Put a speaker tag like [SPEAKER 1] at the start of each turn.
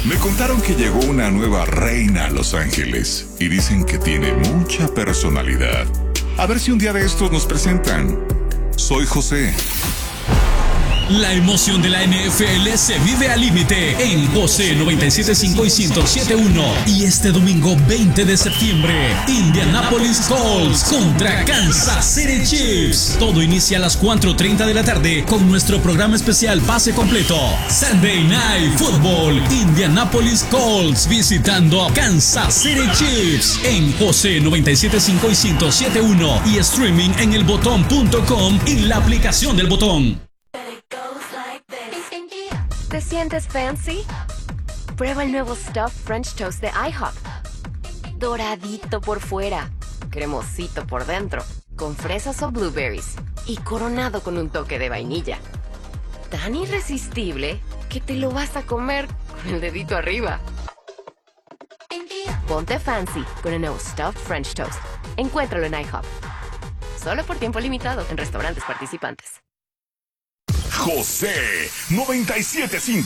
[SPEAKER 1] Me contaron que llegó una nueva reina a Los Ángeles y dicen que tiene mucha personalidad. A ver si un día de estos nos presentan. Soy José.
[SPEAKER 2] La emoción de la NFL se vive al límite en José 97.5 y 107.1. Y este domingo 20 de septiembre, Indianapolis Colts contra Kansas City Chiefs. Todo inicia a las 4:30 de la tarde con nuestro programa especial Pase Completo. Sunday Night Football. Indianapolis Colts visitando a Kansas City Chiefs en José 97.5 y 107.1 y streaming en elbotón.com y la aplicación del Botón.
[SPEAKER 3] ¿Te sientes fancy? Prueba el nuevo Stuffed French Toast de IHOP. Doradito por fuera, cremosito por dentro, con fresas o blueberries y coronado con un toque de vainilla. Tan irresistible que te lo vas a comer con el dedito arriba. Ponte fancy con el nuevo Stuffed French Toast. Encuéntralo en IHOP. Solo por tiempo limitado en restaurantes participantes.
[SPEAKER 1] José 97.5